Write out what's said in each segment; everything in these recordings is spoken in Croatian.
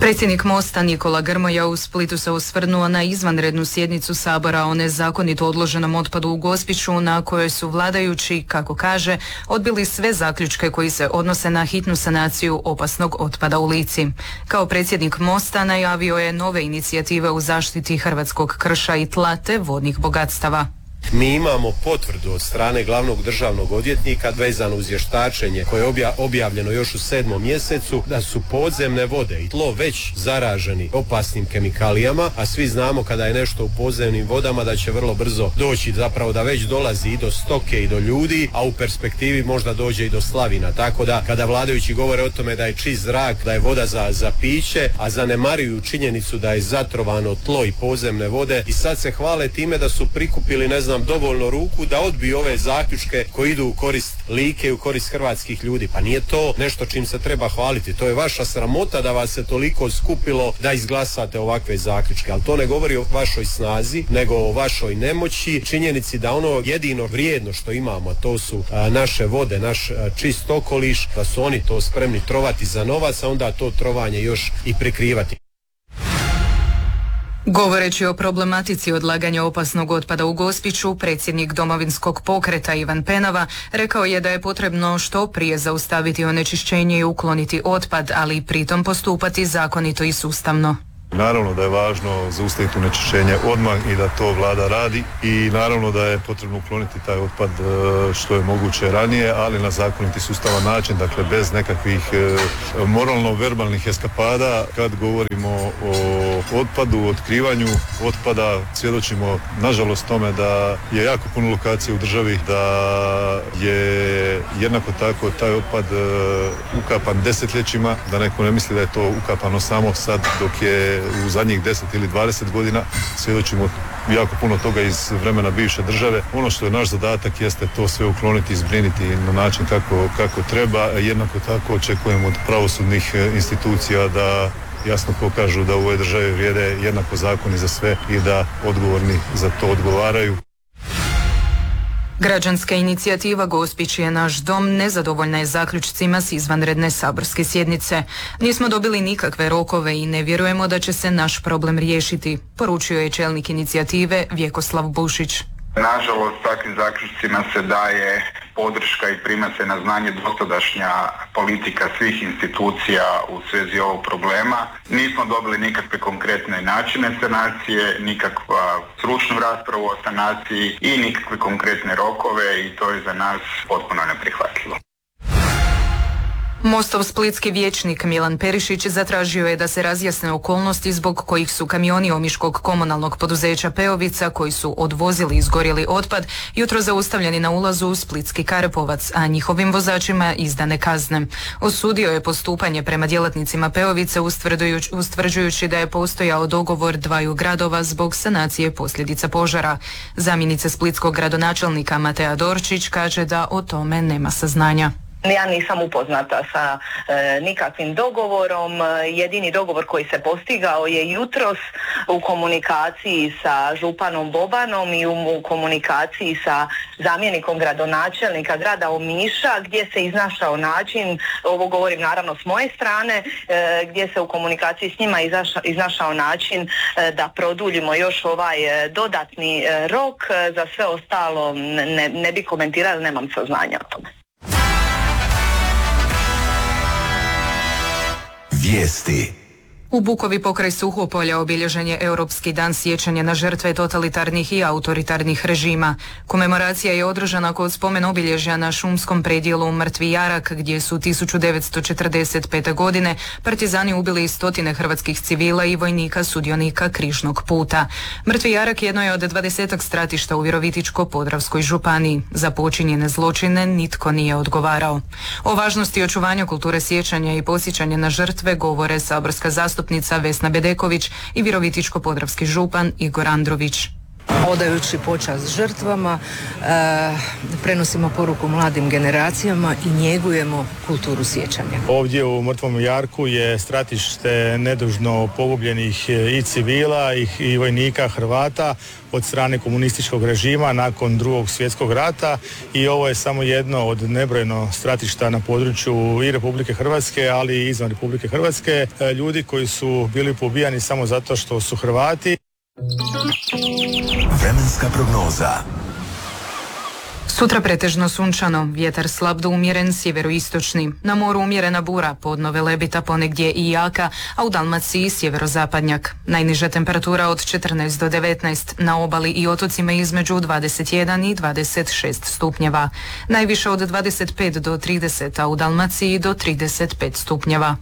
Predsjednik Mosta Nikola Grmoja u Splitu se osvrnuo na izvanrednu sjednicu Sabora o nezakonito odloženom otpadu u Gospiću na kojoj su vladajući, kako kaže, odbili sve zaključke koji se odnose na hitnu sanaciju opasnog otpada u Lici. Kao predsjednik Mosta najavio je nove inicijative u zaštiti hrvatskog krša i tla te vodnih bogatstava. Mi imamo potvrdu od strane glavnog državnog odvjetnika vezano uz vještačenje koje je objavljeno još u 7. mjesecu da su podzemne vode i tlo već zaraženi opasnim kemikalijama, a svi znamo kada je nešto u podzemnim vodama da će vrlo brzo doći, zapravo da već dolazi i do stoke i do ljudi, a u perspektivi možda dođe i do slavina. Tako da kada vladajući govore o tome da je čist zrak, da je voda za piće, a zanemaruju činjenicu da je zatrovano tlo i podzemne vode i sad se hvale time da su prikupili dovoljno ruku da odbiju ove zaključke koji idu u korist Like i u korist hrvatskih ljudi. Pa nije to nešto čim se treba hvaliti. To je vaša sramota da vas se toliko skupilo da izglasate ovakve zaključke. Ali to ne govori o vašoj snazi, nego o vašoj nemoći, činjenici da ono jedino vrijedno što imamo, a to su naše vode, naš čist okoliš, da su oni to spremni trovati za novac, a onda to trovanje još i prikrivati. Govoreći o problematici odlaganja opasnog otpada u Gospiću, predsjednik Domovinskog pokreta Ivan Penava rekao je da je potrebno što prije zaustaviti onečišćenje i ukloniti otpad, ali i pritom postupati zakonito i sustavno. Naravno da je važno zaustaviti onečišćenje odmah i da to vlada radi i naravno da je potrebno ukloniti taj otpad što je moguće ranije, ali na zakoniti sustavan način, dakle bez nekakvih moralno-verbalnih eskapada. Kad govorimo o otpadu, otkrivanju otpada, svjedočimo nažalost tome da je jako puno lokacija u državi, da je jednako tako taj otpad ukapan desetljećima, da neko ne misli da je to ukapano samo sad dok je u zadnjih 10 ili 20 godina. Svjedočimo jako puno toga iz vremena bivše države. Ono što je naš zadatak jeste to sve ukloniti i zbriniti na način kako treba. Jednako tako očekujemo od pravosudnih institucija da jasno pokažu da u ovoj državi vrijede jednako zakoni za sve i da odgovorni za to odgovaraju. Građanska inicijativa Gospić je naš dom nezadovoljna je zaključcima s izvanredne saborske sjednice. Nismo dobili nikakve rokove i ne vjerujemo da će se naš problem riješiti, poručio je čelnik inicijative Vjekoslav Bušić. Nažalost, takvim zaključcima se daje podrška i prima se na znanje dosadašnja politika svih institucija u svezi ovog problema. Nismo dobili nikakve konkretne načine sanacije, nikakva stručnu raspravu o sanaciji i nikakve konkretne rokove i to je za nas potpuno neprihvatljivo. Mostov splitski vijećnik Milan Perišić zatražio je da se razjasne okolnosti zbog kojih su kamioni omiškog komunalnog poduzeća Peovica koji su odvozili izgorjeli otpad jutro zaustavljeni na ulazu u Splitski Karepovac, a njihovim vozačima izdane kazne. Osudio je postupanje prema djelatnicima Peovice ustvrđujući da je postojao dogovor dvaju gradova zbog sanacije posljedica požara. Zamjenica splitskog gradonačelnika Matea Dorčić kaže da o tome nema saznanja. Ja nisam upoznata sa nikakvim dogovorom. Jedini dogovor koji se postigao je jutros u komunikaciji sa županom Bobanom i u komunikaciji sa zamjenikom gradonačelnika grada Omiša, gdje se iznašao način, ovo govorim naravno s moje strane, gdje se u komunikaciji s njima iznašao način da produljimo još ovaj dodatni rok. Za sve ostalo ne bi komentirala, nemam saznanja o tome. Vijesti. U Bukovi pokraj Suhopolja obilježen je Europski dan sjećanja na žrtve totalitarnih i autoritarnih režima. Komemoracija je održana kod spomen obilježja na šumskom predjelu Mrtvi Jarak, gdje su 1945. godine partizani ubili stotine hrvatskih civila i vojnika sudionika Križnog puta. Mrtvi Jarak jedno je od 20 stratišta u Virovitičko-podravskoj županiji. Za počinjene zločine nitko nije odgovarao. O važnosti očuvanja kulture sjećanja i podsjećanja na žrtve govore saborska zastupnica Vesna Bedeković i Virovitičko-podravski župan Igor Andrović. Odajući počast žrtvama, prenosimo poruku mladim generacijama i njegujemo kulturu sjećanja. Ovdje u Mrtvom jarku je stratište nedužno pogubljenih i civila i vojnika Hrvata od strane komunističkog režima nakon Drugog svjetskog rata i ovo je samo jedno od nebrojeno stratišta na području i Republike Hrvatske, ali i izvan Republike Hrvatske. Ljudi koji su bili pobijani samo zato što su Hrvati. Vremenska prognoza. Sutra pretežno sunčano, vjetar slab do umjeren sjeveroistočni, na moru umjerena bura, podno Velebita ponegdje i jaka, a u Dalmaciji sjeverozapadnjak. Najniža temperatura od 14 do 19, na obali i otocima između 21 i 26 stupnjeva. Najviše od 25 do 30, a u Dalmaciji do 35 stupnjeva.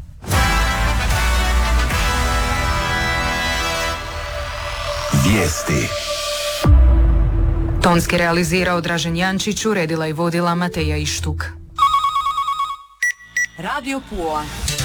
Vijesti. Tonski realizirao Dražen Jančić, uredila i vodila Mateja Ištuk. Radio Pula.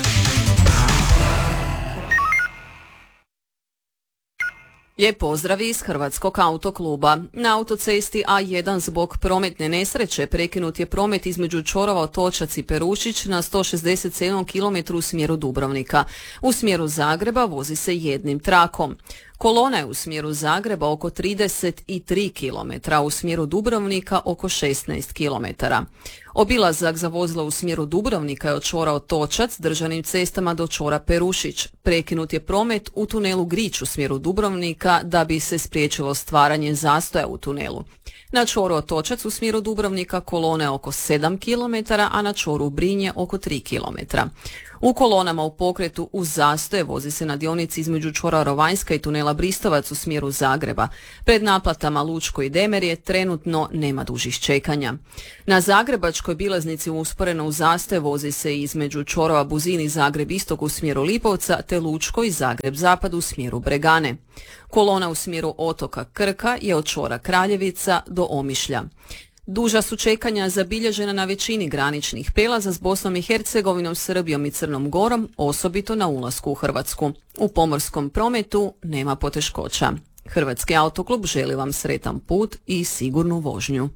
Lijep pozdrav iz Hrvatskog autokluba. Na autocesti A1 zbog prometne nesreće prekinut je promet između čvorova Otočac i Perušić na 167 km u smjeru Dubrovnika. U smjeru Zagreba vozi se jednim trakom. Kolona je u smjeru Zagreba oko 33 km, u smjeru Dubrovnika oko 16 km. Obilazak za vozila u smjeru Dubrovnika je od čvora Otočac državnim cestama do čvora Perušić. Prekinut je promet u tunelu Grič u smjeru Dubrovnika da bi se spriječilo stvaranje zastoja u tunelu. Na čvoru Otočac u smjeru Dubrovnika kolona je oko 7 km, a na čvoru Brinje oko 3 km. U kolonama u pokretu uz zastoje vozi se na dionici između čvora Rovanjska i tunela Bristovac u smjeru Zagreba. Pred naplatama Lučko i Demerje trenutno nema dužih čekanja. Na zagrebačkoj bilaznici usporeno u zastoje vozi se između čvorova Buzin i Zagreb istok u smjeru Lipovca te Lučko i Zagreb zapad u smjeru Bregane. Kolona u smjeru otoka Krka je od čvora Kraljevica do Omišlja. Duža su čekanja zabilježena na većini graničnih prijelaza s Bosnom i Hercegovinom, Srbijom i Crnom Gorom, osobito na ulasku u Hrvatsku. U pomorskom prometu nema poteškoća. Hrvatski autoklub želi vam sretan put i sigurnu vožnju.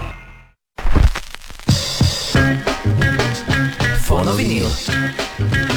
Fonovinil.